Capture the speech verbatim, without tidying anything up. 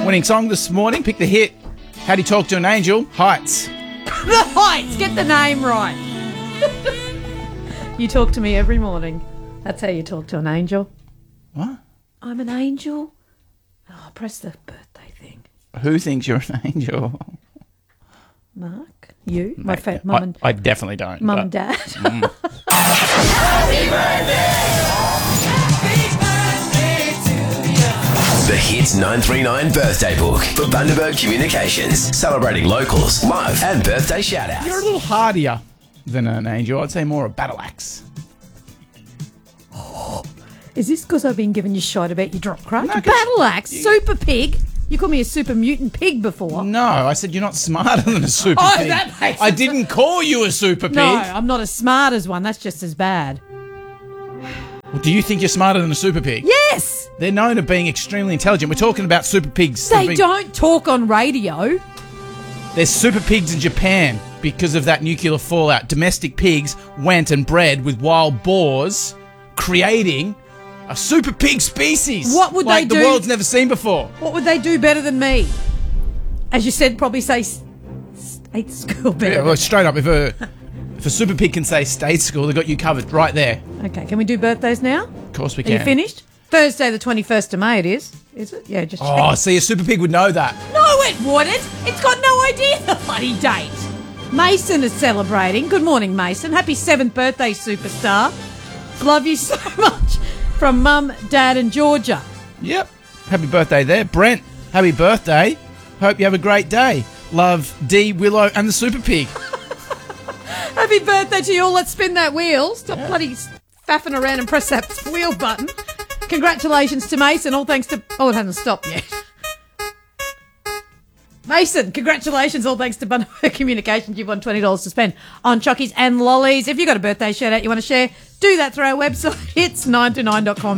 Winning song this morning, pick the hit. How do you talk to an angel? Heights. The Heights. Get the name right. You talk to me every morning. That's how you talk to an angel. What? I'm an angel. Oh, press the birthday thing. Who thinks you're an angel? Mark? You? Mate, My fa- mum and I, I definitely don't. mum but- and dad. Mm. The Hits nine three nine birthday book for Bundaberg Communications. Celebrating locals, love, and birthday shout-outs. You're a little hardier than an angel. I'd say more a battle axe. Is this because I've been giving you shite about your drop crutch? No, 'cause Battle axe, you- super pig. You called me a super mutant pig before. No, I said you're not smarter than a super Oh, pig. that makes I sense. didn't call you a super pig. No, I'm not as smart as one. That's just as bad. Well, do you think you're smarter than a super pig? Yes! They're known as being extremely intelligent. We're talking about super pigs. that They have been- don't talk on radio. There's super pigs in Japan because of that nuclear fallout. Domestic pigs went and bred with wild boars, creating a super pig species. What would like they the do? world's never seen before. What would they do better than me? As you said, probably say s- state school better. Yeah, well, straight up, if a if a super pig can say state school, they've got you covered right there. Okay, can we do birthdays now? Of course we Are can. you finished? Thursday the twenty-first of May it is. Is it? Yeah, just Oh, check. see, a super pig would know that. No, it wouldn't. It's got no idea the bloody date. Mason is celebrating. Good morning, Mason. Happy seventh birthday, superstar. Love you so much. From Mum, Dad and Georgia. Yep. Happy birthday there. Brent, happy birthday. Hope you have a great day. Love, D, Willow and the super pig. Happy birthday to you all. Let's spin that wheel. Stop yeah. bloody faffing around and press that wheel button. Congratulations to Mason. All thanks to... Oh, it hasn't stopped yet. Mason, congratulations. All thanks to Bundaberg Communications. You've won twenty dollars to spend on chockies and lollies. If you've got a birthday shout-out you want to share, do that through our website. Hits nine two nine dot com.